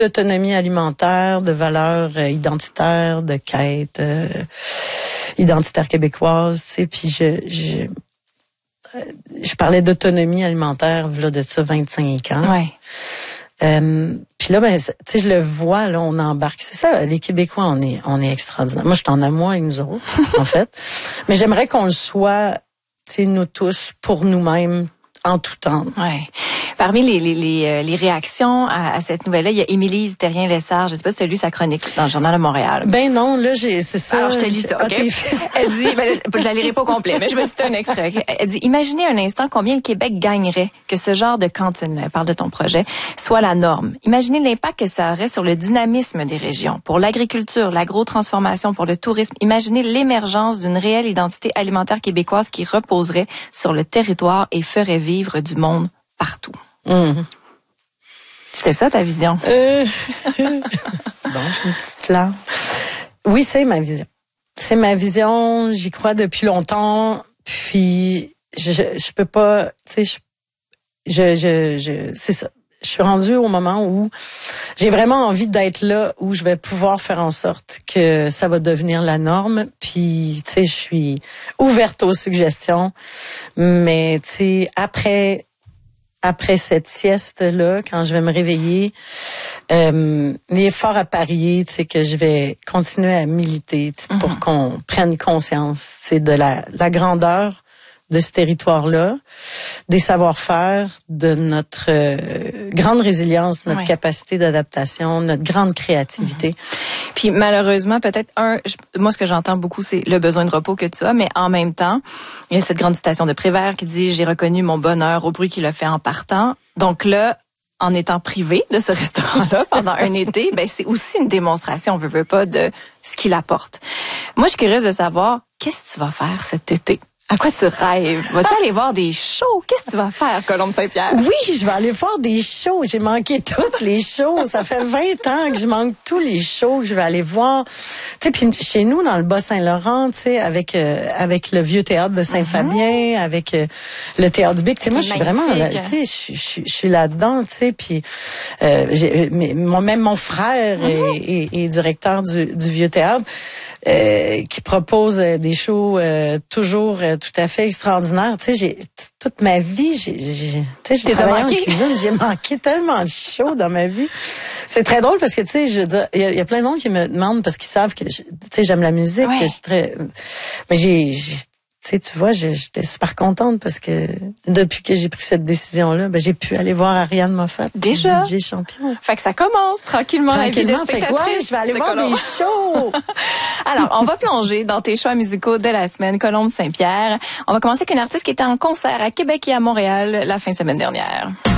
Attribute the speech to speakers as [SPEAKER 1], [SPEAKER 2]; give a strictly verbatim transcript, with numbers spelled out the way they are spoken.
[SPEAKER 1] d'autonomie alimentaire, de valeurs euh, identitaires, de quête euh, identitaire québécoise, tu sais, puis je, je je parlais d'autonomie alimentaire là de ça vingt-cinq ans.
[SPEAKER 2] Ouais.
[SPEAKER 1] Euh, puis là, ben, tu sais, je le vois, là, on embarque. C'est ça, les Québécois, on est, on est extraordinaires. Moi, je suis en amour avec nous autres, en fait. Mais j'aimerais qu'on le soit, tu sais, nous tous, pour nous-mêmes, en tout temps.
[SPEAKER 2] Ouais. Parmi les les les, les réactions à, à cette nouvelle-là, il y a Émilie Terrien-Lessard. Je sais pas si tu as lu sa chronique dans le Journal de Montréal.
[SPEAKER 1] Ben non, là, j'ai, c'est ça.
[SPEAKER 2] Alors, je te lis ça, OK? Elle dit, ben, je la lirai pas au complet, mais je me cite un extrait, okay? Elle dit, imaginez un instant combien le Québec gagnerait que ce genre de cantine, elle parle de ton projet, soit la norme. Imaginez l'impact que ça aurait sur le dynamisme des régions, pour l'agriculture, l'agro-transformation, pour le tourisme. Imaginez l'émergence d'une réelle identité alimentaire québécoise qui reposerait sur le territoire et ferait vivre du monde partout. Mmh. C'était ça ta vision?
[SPEAKER 1] Euh... bon, j'ai une petite larme. Oui, c'est ma vision. C'est ma vision, j'y crois depuis longtemps, puis je je peux pas, tu sais, je, je, je, je c'est ça. Je suis rendue au moment où j'ai vraiment envie d'être là, où je vais pouvoir faire en sorte que ça va devenir la norme. Puis, tu sais, je suis ouverte aux suggestions, mais tu sais, après après cette sieste-là, quand je vais me réveiller, euh, il est fort à parier, tu sais, que je vais continuer à militer mm-hmm. pour qu'on prenne conscience, tu sais, de la, la grandeur de ce territoire-là, des savoir-faire, de notre euh, grande résilience, notre ouais. capacité d'adaptation, notre grande créativité.
[SPEAKER 2] Mm-hmm. Puis malheureusement, peut-être un, je, moi ce que j'entends beaucoup, c'est le besoin de repos que tu as, mais en même temps, il y a cette grande citation de Prévert qui dit « J'ai reconnu mon bonheur au bruit qu'il a fait en partant ». Donc là, en étant privé de ce restaurant-là pendant un été, ben c'est aussi une démonstration, on veut, veut pas, de ce qu'il apporte. Moi, je suis curieuse de savoir, qu'est-ce que tu vas faire cet été? À quoi tu rêves? Vas-tu aller voir des shows? Qu'est-ce que tu vas faire, Colombe-Saint-Pierre?
[SPEAKER 1] Oui, je vais aller voir des shows. J'ai manqué toutes les shows. Ça fait vingt ans que je manque tous les shows que je vais aller voir. Tu sais, puis chez nous, dans le Bas-Saint-Laurent, tu sais, avec euh, avec le vieux théâtre de Saint-Fabien, mm-hmm. avec euh, le théâtre du Bic. Tu sais, moi, je suis vraiment, tu sais, je suis là-dedans, tu sais, puis euh, j'ai, mais, mon, même mon frère mm-hmm. est, est, est directeur du, du vieux théâtre. Euh, qui propose euh, des shows euh, toujours euh, tout à fait extraordinaires. Tu sais, j'ai t- toute ma vie, j'ai, j'ai tu sais, j'ai travaillé en cuisine, j'ai manqué tellement de shows dans ma vie. C'est très drôle parce que tu sais, je il y, y a plein de monde qui me demandent parce qu'ils savent que tu sais, j'aime la musique, ouais. que je suis très, mais j'ai, j'ai tu sais, tu vois, j'étais super contente parce que depuis que j'ai pris cette décision-là, ben j'ai pu aller voir Ariane Moffat,
[SPEAKER 2] déjà
[SPEAKER 1] D J Champion.
[SPEAKER 2] Fait que ça commence tranquillement, tranquillement la vie de spectatrice.
[SPEAKER 1] Ouais, je vais aller voir des shows.
[SPEAKER 2] Alors, on va plonger dans tes choix musicaux de la semaine, Colombe-Saint-Pierre. On va commencer avec une artiste qui était en concert à Québec et à Montréal la fin de semaine dernière.